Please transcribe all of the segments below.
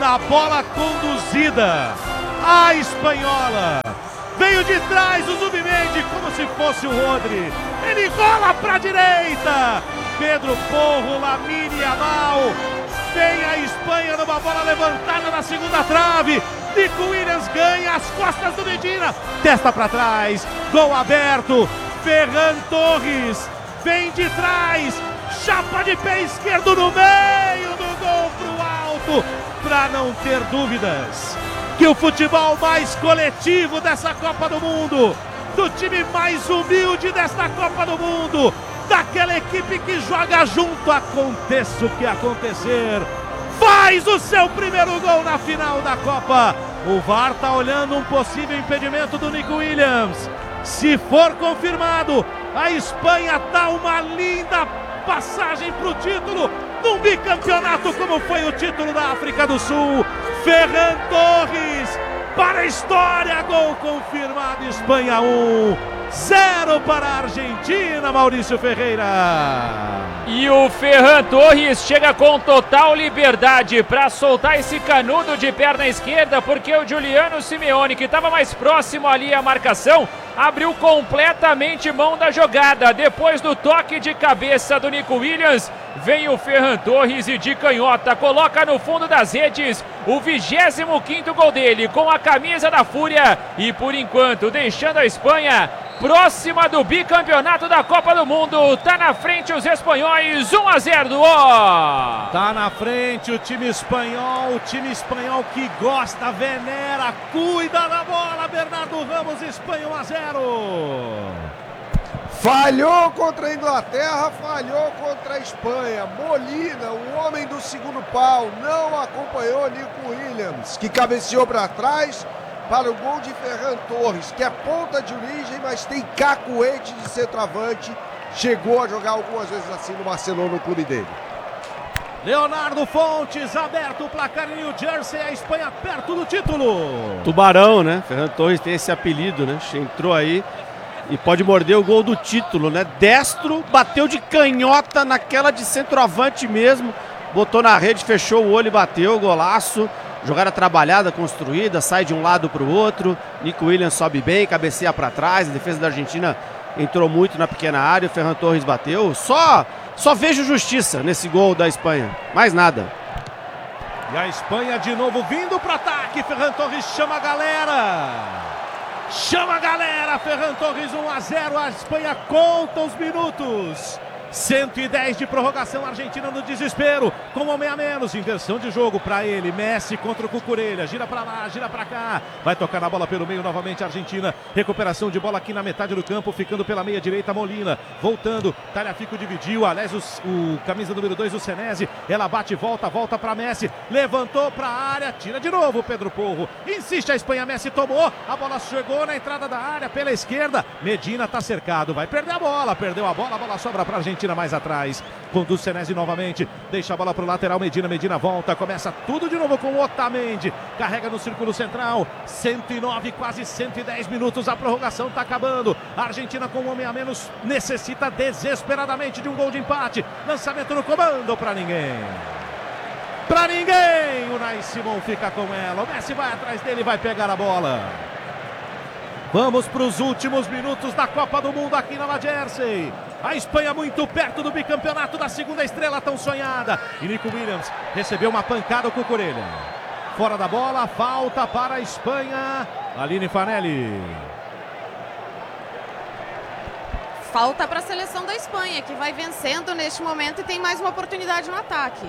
na bola conduzida. A espanhola veio de trás o Zubimendi como se fosse o Rodri. Ele rola para a direita. Pedro Porro, Lamine Yamal. Vem a Espanha numa bola levantada na segunda trave. Nico Williams ganha as costas do Medina. Testa para trás. Gol aberto. Ferran Torres vem de trás. Chapa de pé esquerdo no meio do gol pro alto. Para não ter dúvidas que o futebol mais coletivo dessa Copa do Mundo, do time mais humilde desta Copa do Mundo, daquela equipe que joga junto, aconteça o que acontecer, faz o seu primeiro gol na final da Copa. O VAR tá olhando um possível impedimento do Nico Williams. Se for confirmado, a Espanha dá uma linda passagem para o título, num bicampeonato como foi o título da África do Sul. Ferran Torres para a história, gol confirmado. Espanha 1, 0 para a Argentina, Maurício Ferreira. E o Ferran Torres chega com total liberdade para soltar esse canudo de perna esquerda, porque o Giuliano Simeone, que estava mais próximo ali à marcação, abriu completamente mão da jogada. Depois do toque de cabeça do Nico Williams, vem o Ferran Torres e de canhota coloca no fundo das redes o 25º gol dele com a camisa da Fúria e por enquanto deixando a Espanha próxima do bicampeonato da Copa do Mundo. Tá na frente os espanhóis, 1-0 do O. Tá na frente o time espanhol que gosta, venera, cuida da bola. Bernardo Ramos, Espanha 1-0. Falhou contra a Inglaterra, falhou contra a Espanha. Molina, o homem do segundo pau, não acompanhou Nico Williams, que cabeceou para trás para o gol de Ferran Torres, que é ponta de origem, mas tem cacuete de centroavante. Chegou a jogar algumas vezes assim no Barcelona, no clube dele. Leonardo Fontes, aberto o placar em New Jersey, a Espanha perto do título. Tubarão, né? Ferran Torres tem esse apelido, né? Entrou aí e pode morder o gol do título, né? Destro, bateu de canhota naquela de centroavante mesmo, botou na rede, fechou o olho e bateu, golaço. Jogada trabalhada, construída, sai de um lado para o outro. Nico Williams sobe bem, cabeceia para trás. A defesa da Argentina entrou muito na pequena área. O Ferran Torres bateu. Só vejo justiça nesse gol da Espanha. Mais nada. E a Espanha de novo vindo para ataque. Ferran Torres chama a galera. Chama a galera. Ferran Torres 1-0. A Espanha conta os minutos. 110 de prorrogação, Argentina no desespero, com um homem a menos, inversão de jogo para ele, Messi contra o Cucurella, gira para lá, gira para cá, vai tocar na bola pelo meio novamente a Argentina, recuperação de bola aqui na metade do campo, ficando pela meia direita, Molina, voltando, Tagliafico dividiu, aliás o camisa número 2, o Senesi, ela bate, volta para Messi, levantou para a área, tira de novo Pedro Porro, insiste a Espanha, Messi tomou, a bola chegou na entrada da área, pela esquerda, Medina tá cercado, vai perder a bola, perdeu a bola sobra para a Argentina mais atrás, conduz Senesi novamente, deixa a bola para o lateral, Medina volta, começa tudo de novo com o Otamendi, carrega no círculo central, 109, quase 110 minutos, a prorrogação está acabando, a Argentina com um homem a menos necessita desesperadamente de um gol de empate, lançamento no comando para ninguém, o Unai Simon fica com ela, o Messi vai atrás dele, vai pegar a bola. Vamos para os últimos minutos da Copa do Mundo aqui na New Jersey. A Espanha muito perto do bicampeonato da segunda estrela tão sonhada. E Nico Williams recebeu uma pancada com o Cucurella. Fora da bola, falta para a Espanha. Aline Fanelli. Falta para a seleção da Espanha, que vai vencendo neste momento e tem mais uma oportunidade no ataque.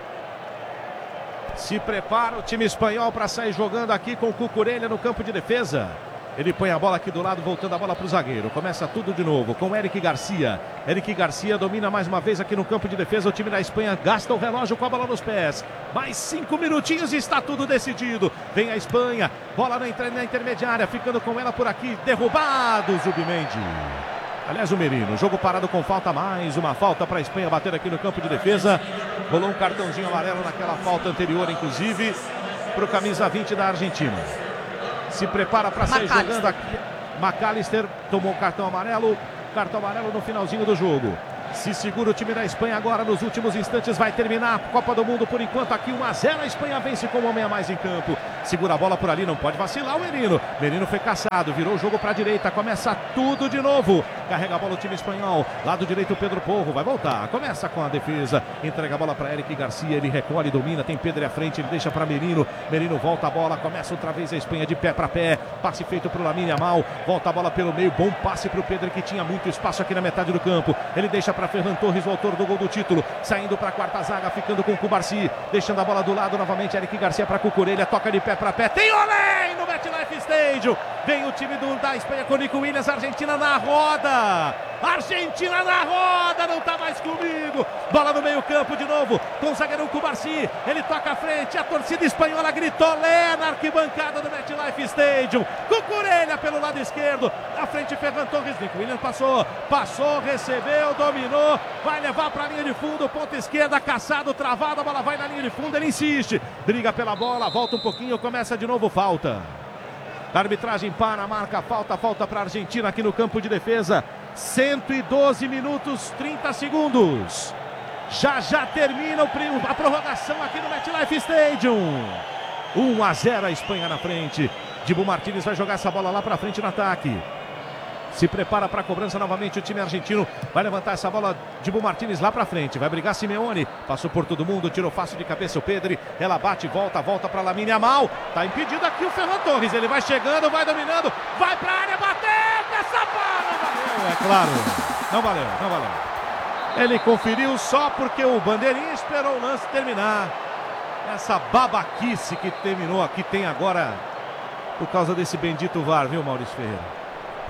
Se prepara o time espanhol para sair jogando aqui com o Cucurella no campo de defesa. Ele põe a bola aqui do lado, voltando a bola para o zagueiro. Começa tudo de novo com Eric Garcia. Eric Garcia domina mais uma vez aqui no campo de defesa. O time da Espanha gasta o relógio com a bola nos pés. Mais 5 minutinhos e está tudo decidido. Vem a Espanha, bola na intermediária, ficando com ela por aqui. Derrubado o Zubimendi. Aliás, o Merino, jogo parado com falta, mais uma falta para a Espanha bater aqui no campo de defesa. Rolou um cartãozinho amarelo naquela falta anterior, inclusive, para o camisa 20 da Argentina. Se prepara para sair jogando aqui. McAllister tomou cartão amarelo no finalzinho do jogo. Se segura o time da Espanha agora, nos últimos instantes vai terminar a Copa do Mundo. Por enquanto aqui 1-0, a Espanha vence com um homem a mais em campo. Segura a bola por ali, não pode vacilar o Merino. Merino foi caçado, virou o jogo para a direita, começa tudo de novo. Carrega a bola o time espanhol, lado direito o Pedro Porro, vai voltar, começa com a defesa. Entrega a bola para Eric Garcia, ele recolhe, domina, tem Pedro à frente, ele deixa para Merino. Merino volta a bola, começa outra vez a Espanha de pé para pé. Passe feito para o Lamine Yamal, volta a bola pelo meio, bom passe para o Pedro que tinha muito espaço aqui na metade do campo. Ele deixa para Ferran Torres, o autor do gol do título, saindo para a quarta zaga, ficando com o Cubarsi, deixando a bola do lado novamente, Eric Garcia para Cucurella, toca de pé para pé, tem Olé no MetLife Stadium. Vem o time da Espanha com o Nico Williams, Argentina na roda. Argentina na roda, não tá mais comigo. Bola no meio campo de novo, com o zagueirão Cubarsi, ele toca à frente, a torcida espanhola gritou Lé na arquibancada do MetLife Stadium. Cucurella pelo lado esquerdo, na frente Ferran Torres, Nico Williams passou, recebeu, dominou, vai levar para a linha de fundo, ponta esquerda, caçado, travado, a bola vai na linha de fundo, ele insiste, briga pela bola, volta um pouquinho, começa de novo, falta. A arbitragem para, marca falta para a Argentina aqui no campo de defesa. 112 minutos, 30 segundos. Já termina a prorrogação aqui no MetLife Stadium. 1-0 a Espanha na frente. Dibu Martínez vai jogar essa bola lá para frente no ataque. Se prepara para a cobrança novamente o time argentino. Vai levantar essa bola, Dibu Martínez lá para frente. Vai brigar Simeone. Passou por todo mundo, tirou fácil de cabeça o Pedri. Ela bate, volta para Lamine Yamal. Tá impedido aqui o Ferran Torres. Ele vai chegando, vai dominando. Vai para a área, bateu. Essa bola não valeu. É claro, não valeu. Ele conferiu só porque o bandeirinha esperou o lance terminar. Essa babaquice que terminou aqui tem agora por causa desse bendito VAR, viu, Maurício Ferreira?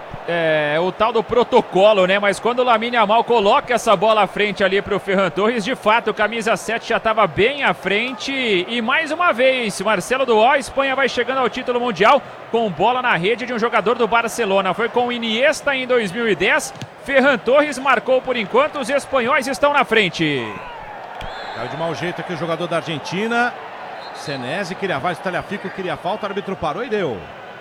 É o tal do protocolo, né? Mas quando o Lamine Yamal coloca essa bola à frente ali pro Ferran Torres, de fato, o camisa 7 já estava bem à frente. E mais uma vez, Marcelo Duó, a Espanha vai chegando ao título mundial com bola na rede de um jogador do Barcelona. Foi com o Iniesta em 2010. Ferran Torres marcou por enquanto, os espanhóis estão na frente. Caiu de mau jeito aqui o jogador da Argentina. Senesi queria mais, Talhafico queria falta, o árbitro parou e deu.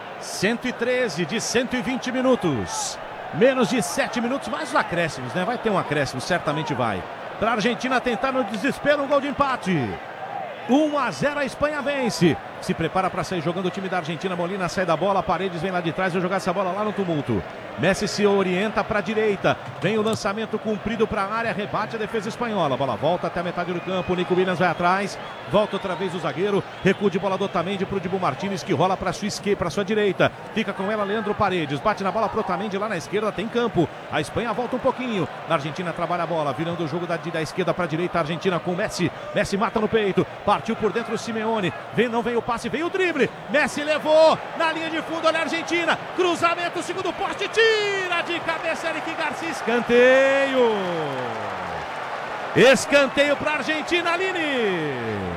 113 de 120 minutos. Menos de 7 minutos, mais os acréscimos, né? Vai ter um acréscimo, certamente vai. Para a Argentina tentar no desespero um gol de empate. 1-0 a Espanha vence. Se prepara para sair jogando o time da Argentina. Molina sai da bola, Paredes vem lá de trás, vai jogar essa bola lá no tumulto. Messi se orienta para a direita. Vem o lançamento comprido para a área, rebate a defesa espanhola. A bola volta até a metade do campo. Nico Williams vai atrás. Volta outra vez o zagueiro. Recuo de bola do Otamendi para o Dibu Martínez, que rola para sua esquerda, para sua direita. Fica com ela Leandro Paredes. Bate na bola para o Otamendi lá na esquerda. Tem campo. A Espanha volta um pouquinho. A Argentina trabalha a bola, virando o jogo da esquerda para a direita. A Argentina com Messi. Messi mata no peito. Partiu por dentro o Simeone. Não vem o passe, vem o drible. Messi levou na linha de fundo. Olha a Argentina. Cruzamento, segundo poste. Tira de cabeça Eric Garcia. Escanteio para a Argentina, Aline.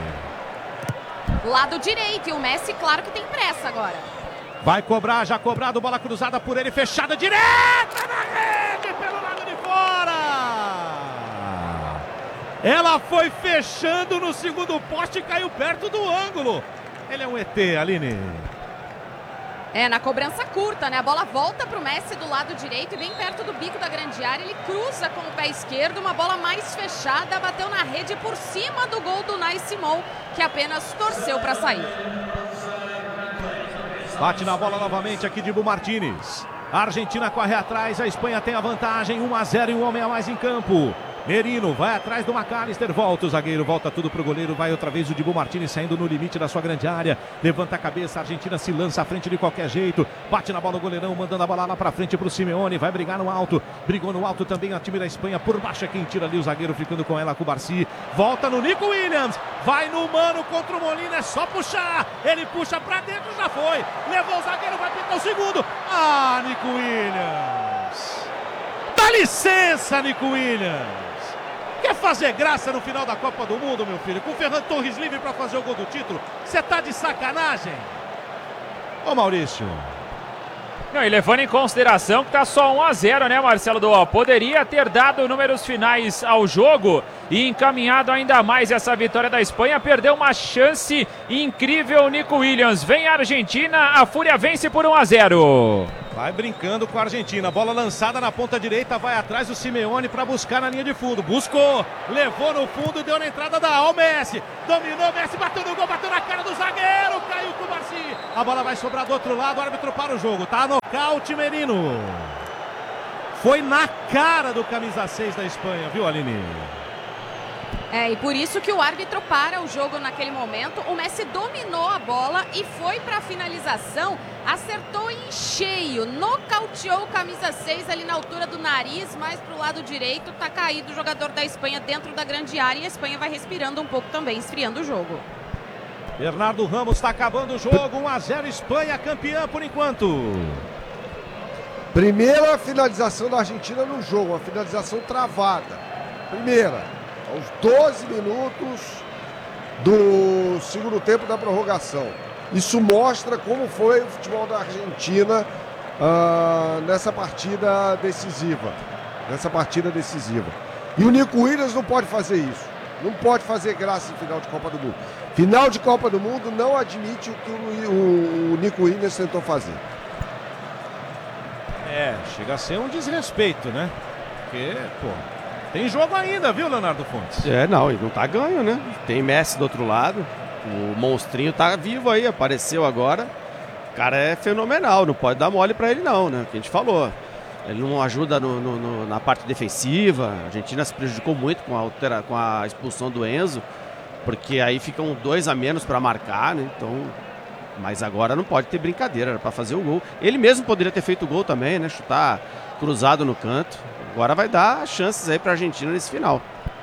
Lado direito, e o Messi, claro que tem pressa agora. Vai cobrar, já cobrado, bola cruzada por ele, fechada direta na rede, pelo lado de fora. Ela foi fechando no segundo poste e caiu perto do ângulo. Ele é um ET, Aline. Na cobrança curta, né? A bola volta pro Messi do lado direito e bem perto do bico da grande área. Ele cruza com o pé esquerdo, uma bola mais fechada, bateu na rede por cima do gol do Unai Simon, que apenas torceu para sair. Bate na bola novamente aqui Dibu Martínez. A Argentina corre atrás, a Espanha tem a vantagem, 1-0 e um homem a mais em campo. Merino vai atrás do McAllister, volta o zagueiro, volta tudo pro goleiro, vai outra vez o Dibu Martínez saindo no limite da sua grande área, levanta a cabeça, a Argentina se lança à frente de qualquer jeito, bate na bola o goleirão, mandando a bola lá pra frente pro Simeone, vai brigar no alto, brigou no alto também a time da Espanha, por baixo é quem tira ali o zagueiro, ficando com ela, com o Cubarsi, volta no Nico Williams, vai no mano contra o Molina, é só puxar, ele puxa pra dentro, já foi, levou o zagueiro, vai pintar o segundo, Nico Williams, dá licença Nico Williams. Quer fazer graça no final da Copa do Mundo, meu filho? Com o Ferran Torres livre para fazer o gol do título? Você tá de sacanagem? Ô Maurício. Não, e levando em consideração que tá só 1-0, né, Marcelo Duó? Poderia ter dado números finais ao jogo e encaminhado ainda mais essa vitória da Espanha. Perdeu uma chance incrível, Nico Williams. Vem a Argentina, a Fúria vence por 1-0. Vai brincando com a Argentina. Bola lançada na ponta direita, vai atrás o Simeone para buscar na linha de fundo. Buscou, levou no fundo, deu na entrada da área. O Messi dominou, Messi bateu no gol, bateu na cara do zagueiro, caiu com o Marcinho. A bola vai sobrar do outro lado, o árbitro para o jogo. Tá nocaute, Merino. Foi na cara do camisa 6 da Espanha, viu, Aline? E por isso que o árbitro para o jogo naquele momento. O Messi dominou a bola e foi para a finalização, acertou em cheio, nocauteou o camisa 6 ali na altura do nariz, mais para o lado direito, tá caído o jogador da Espanha dentro da grande área e a Espanha vai respirando um pouco também, esfriando o jogo. Bernardo Ramos está acabando o jogo, 1-0 Espanha, campeã por enquanto. Primeira finalização da Argentina no jogo, uma finalização travada. Primeira. Aos 12 minutos do segundo tempo da prorrogação. Isso mostra como foi o futebol da Argentina nessa partida decisiva. E o Nico Williams não pode fazer isso. Não pode fazer graça em final de Copa do Mundo. Final de Copa do Mundo não admite o que o Nico Williams tentou fazer. Chega a ser um desrespeito, né? Porque, tem jogo ainda, viu, Leonardo Fontes? Não, ele não tá ganho, né? Tem Messi do outro lado. O monstrinho tá vivo aí, apareceu agora. O cara é fenomenal, não pode dar mole pra ele não, né? O que a gente falou. Ele não ajuda na parte defensiva. A Argentina se prejudicou muito com a expulsão do Enzo, porque aí ficam 2 a menos pra marcar, né? Então, mas agora não pode ter brincadeira, era pra fazer o gol. Ele mesmo poderia ter feito o gol também, né? Chutar cruzado no canto. Agora vai dar chances aí para a Argentina nesse final.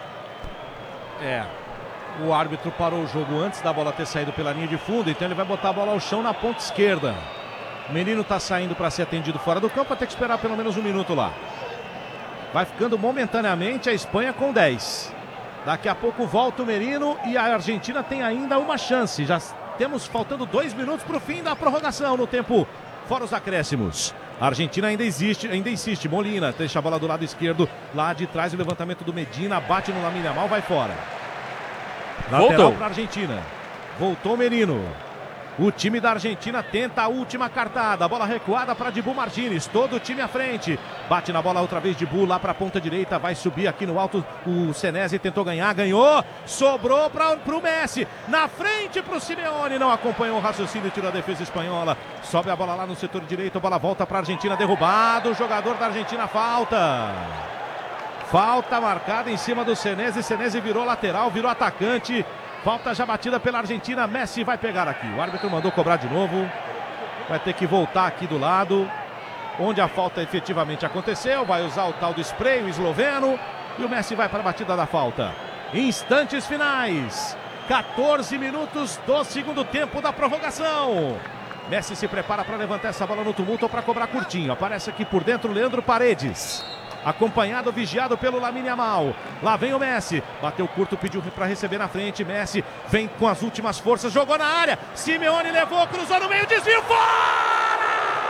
O árbitro parou o jogo antes da bola ter saído pela linha de fundo, então ele vai botar a bola ao chão na ponta esquerda. O Menino está saindo para ser atendido fora do campo, vai ter que esperar pelo menos um minuto lá. Vai ficando momentaneamente a Espanha com 10. Daqui a pouco volta o Merino e a Argentina tem ainda uma chance. Já temos faltando 2 minutos para o fim da prorrogação no tempo fora os acréscimos. A Argentina ainda insiste. Molina deixa a bola do lado esquerdo, lá de trás o levantamento do Medina, bate no Lamine Yamal, vai fora. Lateral para a Argentina. Voltou o Merino. O time da Argentina tenta a última cartada. Bola recuada para Dibu Martínez. Todo o time à frente. Bate na bola outra vez Dibu lá para a ponta direita. Vai subir aqui no alto. O Senesi tentou ganhar. Ganhou. Sobrou para o Messi. Na frente para o Simeone. Não acompanhou o raciocínio. Tirou a defesa espanhola. Sobe a bola lá no setor direito. A bola volta para a Argentina. Derrubado. O jogador da Argentina falta. Falta marcada em cima do Senesi. Senesi virou lateral. Virou atacante. Falta já batida pela Argentina, Messi vai pegar aqui. O árbitro mandou cobrar de novo. Vai ter que voltar aqui do lado, onde a falta efetivamente aconteceu. Vai usar o tal do spray, o esloveno. E o Messi vai para a batida da falta. Instantes finais. 14 minutos do segundo tempo da prorrogação. Messi se prepara para levantar essa bola no tumulto ou para cobrar curtinho. Aparece aqui por dentro Leandro Paredes. Acompanhado, vigiado pelo Lamine Yamal. Lá vem o Messi. Bateu curto, pediu para receber na frente. Messi vem com as últimas forças. Jogou na área. Simeone levou, cruzou no meio, desvio. Fora!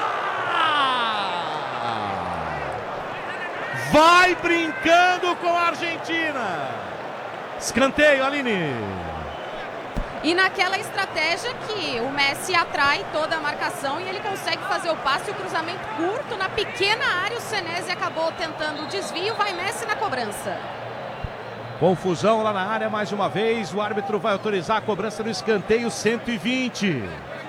Vai brincando com a Argentina. Escanteio, Aline. E naquela estratégia que o Messi atrai toda a marcação e ele consegue fazer o passe, o cruzamento curto na pequena área. O Senesi acabou tentando o desvio, vai Messi na cobrança. Confusão lá na área mais uma vez. O árbitro vai autorizar a cobrança do escanteio. 120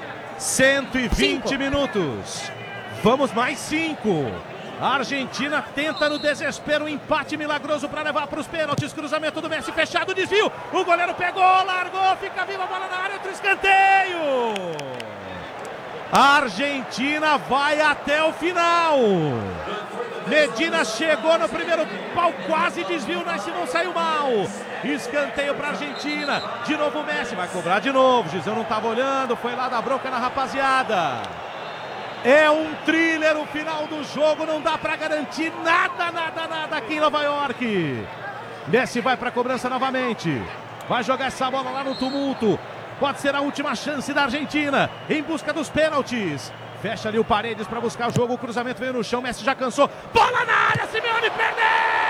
minutos. Vamos mais 5. A Argentina tenta no desespero um empate milagroso para levar para os pênaltis. Cruzamento do Messi fechado, desvio. O goleiro pegou, largou, fica viva a bola na área, outro escanteio. A Argentina vai até o final. Medina chegou no primeiro pau, quase desviou, mas não saiu mal. Escanteio para a Argentina. De novo o Messi, vai cobrar de novo. Gisão não estava olhando, foi lá dar bronca na rapaziada. É um thriller o final do jogo, não dá para garantir nada aqui em Nova York. Messi vai para a cobrança novamente. Vai jogar essa bola lá no tumulto. Pode ser a última chance da Argentina em busca dos pênaltis. Fecha ali o Paredes para buscar o jogo. O cruzamento veio no chão, Messi já cansou. Bola na área, Simeone perdeu!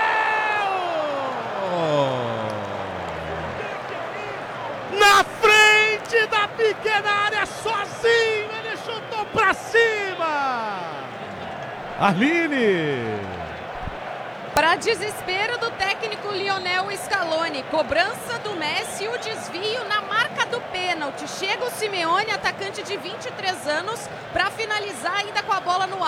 Na frente da pequena área, sozinho, ele chutou para cima. Arline. Para desespero do técnico Lionel Scaloni, cobrança do Messi, o desvio na marca do pênalti. Chega o Simeone, atacante de 23 anos, para finalizar ainda com a bola no ar.